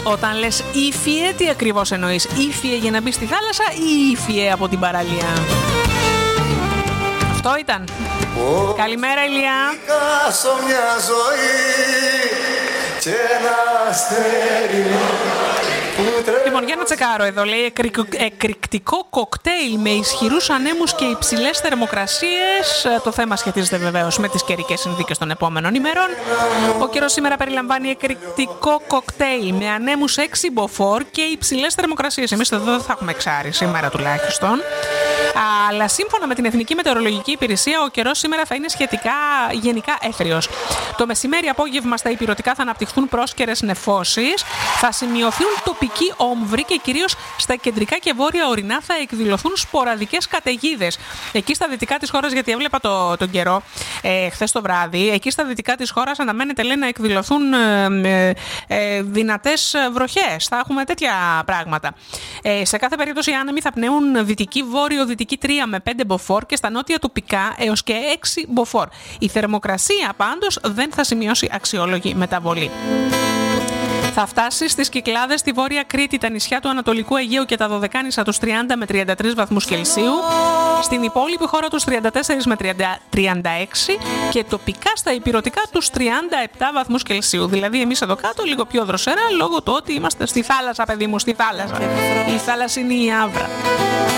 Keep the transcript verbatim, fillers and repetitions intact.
Όταν λες Ήφιε, τι ακριβώς εννοείς? Ήφιε για να μπει στη θάλασσα ή Ήφιε από την παραλία? Αυτό ήταν. Oh, καλημέρα, Ηλία. Μια ζωή και ένα αστέρι. Λοιπόν, για να τσεκάρω εδώ, λέει εκρηκτικό κοκτέιλ με ισχυρούς ανέμους και υψηλές θερμοκρασίες. Το θέμα σχετίζεται βεβαίως με τις καιρικές συνθήκες των επόμενων ημερών. Ο καιρός σήμερα περιλαμβάνει εκρηκτικό κοκτέιλ με ανέμους έξι μποφόρ και υψηλές θερμοκρασίες. Εμείς εδώ δεν θα έχουμε εξάρι σήμερα τουλάχιστον. Αλλά σύμφωνα με την Εθνική Μετεωρολογική Υπηρεσία, ο καιρός σήμερα θα είναι σχετικά γενικά έθριος. Το μεσημέρι απόγευμα στα ηπειρωτικά θα αναπτυχθούν πρόσκαιρες νεφώσεις, θα σημειωθούν τοπικοί όμβροι και κυρίως στα κεντρικά και βόρεια ορεινά θα εκδηλωθούν σποραδικές καταιγίδες. Εκεί στα δυτικά της χώρας, γιατί έβλεπα το, τον καιρό ε, χθες το βράδυ, εκεί στα δυτικά της χώρας αναμένεται, λέει, να εκδηλωθούν ε, ε, δυνατές βροχές. Θα έχουμε τέτοια πράγματα. Ε, σε κάθε περίπτωση οι άνεμοι θα πνέουν δυτική, βόρειο-δυτική τρία με πέντε μποφόρ και στα νότια τοπικά έως και έξι μποφόρ. Η θερμοκρασία πάντως δεν θα σημειώσει αξιόλογη μεταβολή. Θα φτάσει στις Κυκλάδες, στη Βόρεια Κρήτη, τα νησιά του Ανατολικού Αιγαίου και τα Δωδεκάνησα τους τριάντα με τριάντα τρεις βαθμούς Κελσίου, στην υπόλοιπη χώρα τους τριάντα τέσσερα με τριάντα έξι και τοπικά στα ηπειρωτικά τους τριάντα επτά βαθμούς Κελσίου. Δηλαδή εμείς εδώ κάτω λίγο πιο δροσερά λόγω του ότι είμαστε στη θάλασσα, παιδί μου, στη θάλασσα. Η θάλασσα είναι η Άβρα.